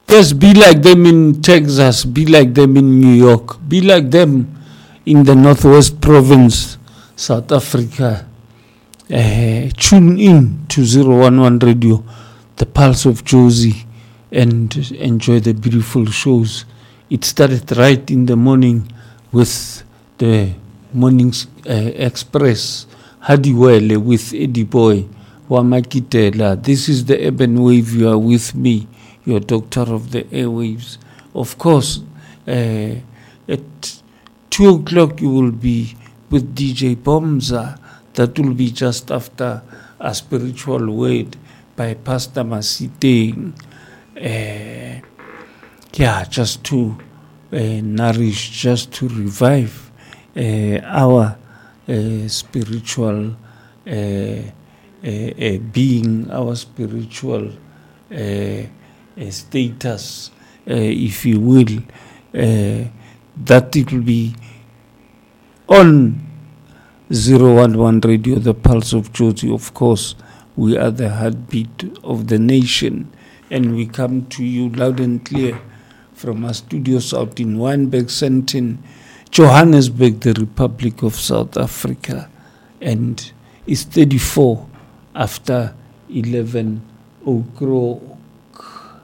Yes, be like them in Texas, be like them in New York, be like them in the Northwest Province, South Africa. Tune in to 011 Radio, the Pulse of Jozi, and enjoy the beautiful shows. It started right in the morning with the Morning Express, Hadiwele with Eddie Boy, Wamakitela. This is the Urban Wave. You are with me, your doctor of the airwaves. Of course, at 2 o'clock you will be with DJ Bomza. That will be just after a spiritual word by Pastor Masite. Just to nourish, just to revive our spiritual being, our spiritual status, if you will. That it will be on 011 Radio, the Pulse of Jozi. Of course, we are the heartbeat of the nation, and we come to you loud and clear from our studios out in Wynberg, Sandton, Johannesburg, the Republic of South Africa. And it's 34 after 11 o'clock.